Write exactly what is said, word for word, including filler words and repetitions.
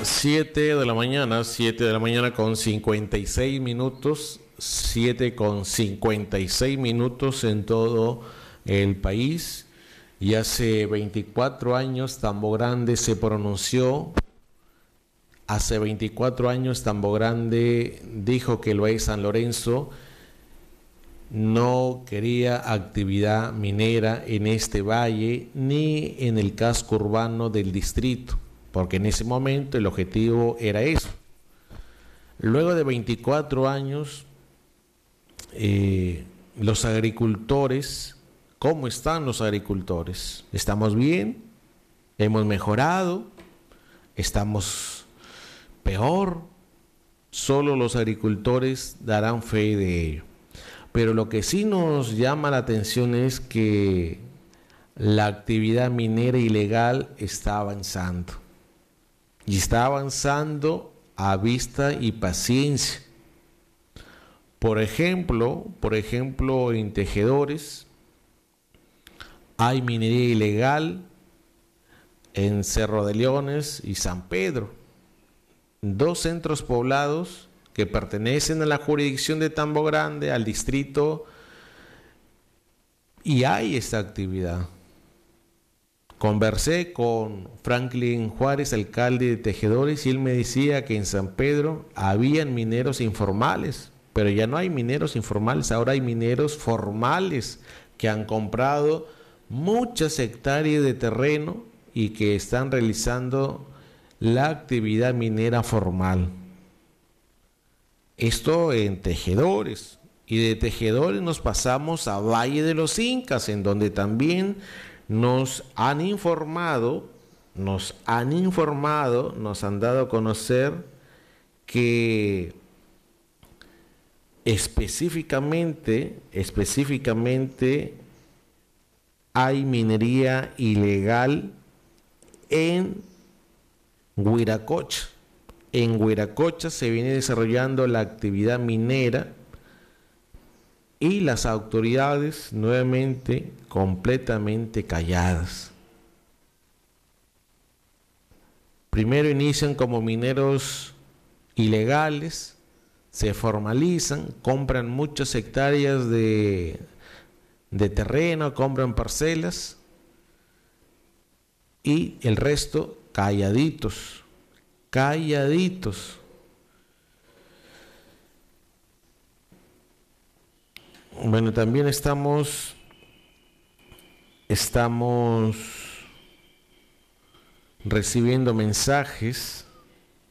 Siete de la mañana, siete de la mañana con cincuenta y seis minutos, siete con cincuenta y seis minutos en todo el país. Y hace veinticuatro años Tambo Grande se pronunció, hace veinticuatro años Tambo Grande dijo que el Valle San Lorenzo no quería actividad minera en este valle ni en el casco urbano del distrito, porque en ese momento el objetivo era eso. Luego de veinticuatro años, eh, los agricultores, ¿cómo están los agricultores? ¿Estamos bien? ¿Hemos mejorado? ¿Estamos peor? Solo los agricultores darán fe de ello. Pero lo que sí nos llama la atención es que la actividad minera ilegal está avanzando. Y está avanzando a vista y paciencia. Por ejemplo, por ejemplo, en Tejedores hay minería ilegal en Cerro de Leones y San Pedro, dos centros poblados que pertenecen a la jurisdicción de Tambo Grande, al distrito, y hay esta actividad. Conversé con Franklin Juárez, alcalde de Tejedores, y él me decía que en San Pedro habían mineros informales, pero ya no hay mineros informales, ahora hay mineros formales que han comprado muchas hectáreas de terreno y que están realizando la actividad minera formal. Esto en Tejedores, y de Tejedores nos pasamos a Valle de los Incas, en donde también nos han informado, nos han informado, nos han dado a conocer que específicamente, específicamente hay minería ilegal en Huiracocha. En Huiracocha se viene desarrollando la actividad minera y las autoridades nuevamente completamente calladas. Primero inician como mineros ilegales, se formalizan, compran muchas hectáreas de, de terreno, compran parcelas y el resto calladitos. Calladitos. Bueno, también estamos estamos recibiendo mensajes